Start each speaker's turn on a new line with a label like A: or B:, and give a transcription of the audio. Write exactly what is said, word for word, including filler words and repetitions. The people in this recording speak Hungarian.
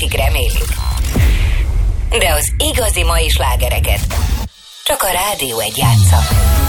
A: még remélik. De az igazi mai slágereket csak a Rádió egy játsza.